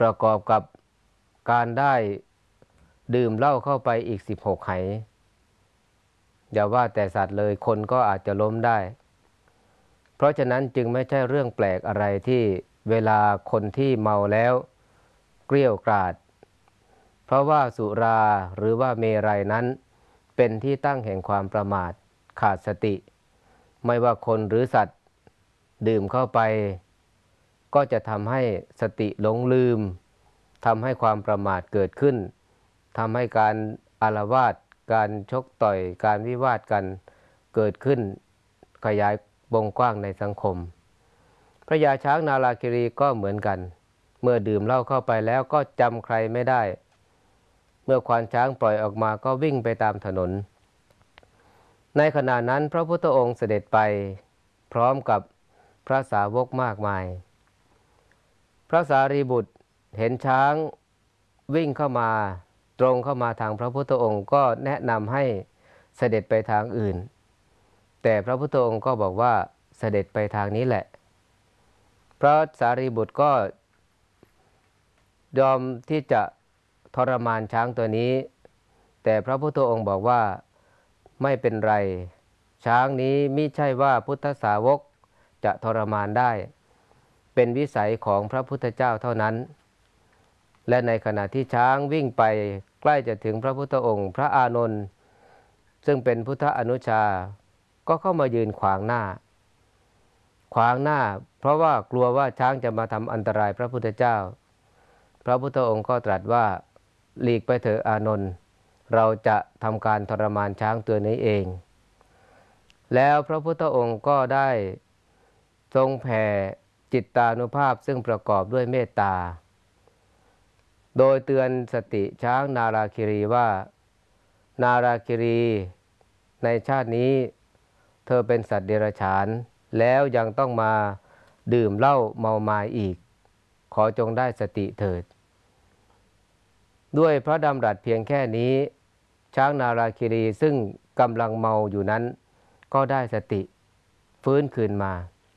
ประกอบกับการได้ดื่มเหล้าเข้าไปอีก16 ไหอย่าว่าแต่สัตว์เลยคนก็อาจจะล้มได้เพราะฉะนั้นจึงไม่ใช่เรื่องแปลกอะไรที่เวลาคนที่เมาแล้วเกรี้ยวกราดเพราะว่าสุราหรือว่าเมรัยนั้นเป็นที่ตั้งแห่งความประมาทขาดสติไม่ว่าคนหรือสัตว์ดื่มเข้าไปก็จะทำให้สติหลงลืมทำให้ความประมาทเกิดขึ้นทำให้การอาละวาดการชกต่อยการวิวาทกันเกิดขึ้นขยายวงกว้างในสังคมพระยาช้างนาราคิรีก็เหมือนกันเมื่อดื่มเหล้าเข้าไปแล้วก็จำใครไม่ได้เมื่อควานช้างปล่อยออกมาก็วิ่งไปตามถนนในขณะนั้นพระพุทธองค์เสด็จไปพร้อมกับพระสาวกมากมายพระสารีบุตรเห็นช้างวิ่งเข้ามาตรงเข้ามาทางพระพุทธองค์ก็แนะนำให้เสด็จไปทางอื่นแต่พระพุทธองค์ก็บอกว่าเสด็จไปทางนี้แหละพระสารีบุตรก็ยอมที่จะทรมานช้างตัวนี้แต่พระพุทธองค์บอกว่าไม่เป็นไรช้างนี้มิใช่ว่าพุทธสาวกจะทรมานได้เป็นวิสัยของพระพุทธเจ้าเท่านั้นและในขณะที่ช้างวิ่งไปใกล้จะถึงพระพุทธองค์พระอานนท์ซึ่งเป็นพุทธอนุชาก็เข้ามายืนขวางหน้าเพราะว่ากลัวว่าช้างจะมาทำอันตรายพระพุทธเจ้าพระพุทธองค์ก็ตรัสว่าหลีกไปเถอะอานนท์เราจะทำการทรมานช้างตัวนี้เองแล้วพระพุทธองค์ก็ได้ทรงแผ่จิตตานุภาพซึ่งประกอบด้วยเมตตาโดยเตือนสติช้างนาราคิรีว่านาราคิรีในชาตินี้เธอเป็นสัตว์เดรัจฉานแล้วยังต้องมาดื่มเหล้าเมามายอีกขอจงได้สติเถิดด้วยพระดำรัสเพียงแค่นี้ช้างนาราคิรีซึ่งกำลังเมาอยู่นั้นก็ได้สติฟื้นคืนมา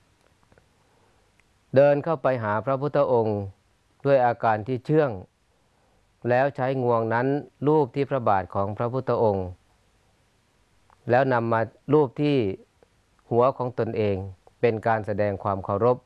เดินเข้าไปหาพระพุทธองค์ด้วยอาการที่เชื่องแล้วใช้งวงนั้นลูบที่พระบาทของพระพุทธองค์แล้วนำมาลูบที่หัวของตนเองเป็นการแสดงความเคารพ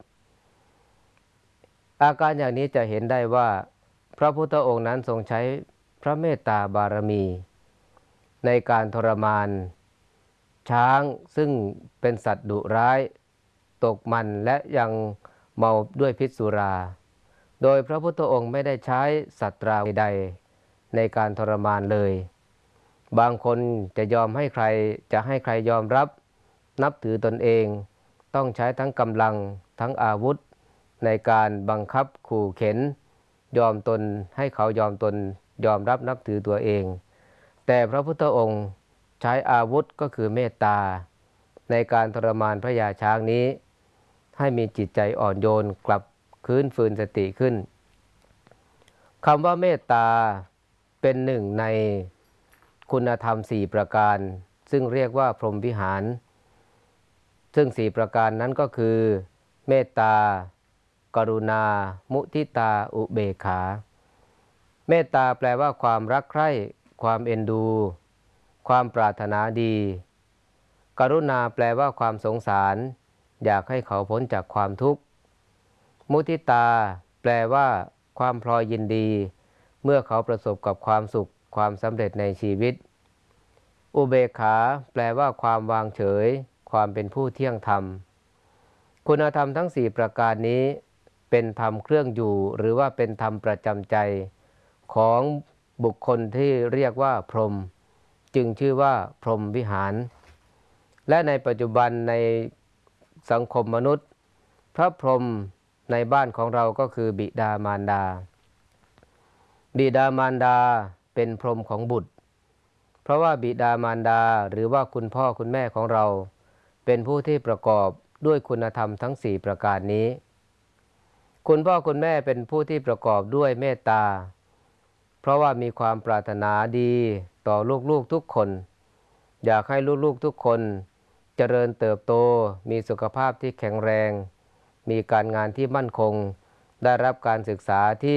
อาการอย่างนี้จะเห็นได้ว่าพระพุทธองค์นั้นทรงใช้พระเมตตาบารมีในการทรมานช้างซึ่งเป็นสัตว์ดุร้ายตกมันและยังเมาด้วยพิษสุราโดยพระพุทธองค์ไม่ได้ใช้สัตราใดในการทรมานเลยบางคนจะให้ใครยอมรับนับถือตนเองต้องใช้ทั้งกำลังทั้งอาวุธในการบังคับขู่เข็นยอมตนให้เขายอมตนยอมรับนับถือตัวเองแต่พระพุทธองค์ใช้อาวุธก็คือเมตตาในการทรมานพระยาช้างนี้ให้มีจิตใจอ่อนโยนกลับคืนฟื้นสติขึ้นคำว่าเมตตาเป็นหนึ่งในคุณธรรม4ประการซึ่งเรียกว่าพรหมวิหารซึ่ง4ประการนั้นก็คือเมตตากรุณามุทิตาอุเบกขาเมตตาแปลว่าความรักใคร่ความเอ็นดูความปรารถนาดีกรุณาแปลว่าความสงสารอยากให้เขาพ้นจากความทุกข์มุทิตาแปลว่าความพลอยยินดีเมื่อเขาประสบกับความสุขความสำเร็จในชีวิตอุเบกขาแปลว่าความวางเฉยความเป็นผู้เที่ยงธรรมคุณธรรมทั้ง4ประการนี้เป็นธรรมเครื่องอยู่หรือว่าเป็นธรรมประจำใจของบุคคลที่เรียกว่าพรหมจึงชื่อว่าพรหมวิหารและในปัจจุบันในสังคมมนุษย์พระพรหมในบ้านของเราก็คือบิดามารดาเป็นพรหมของบุตรเพราะว่าบิดามารดาหรือว่าคุณพ่อคุณแม่ของเราเป็นผู้ที่ประกอบด้วยคุณธรรมทั้ง4ประการนี้คุณพ่อคุณแม่เป็นผู้ที่ประกอบด้วยเมตตาเพราะว่ามีความปรารถนาดีต่อลูกๆทุกคนอยากให้ลูกๆทุกคนเจริญเติบโตมีสุขภาพที่แข็งแรงมีการงานที่มั่นคงได้รับการศึกษาที่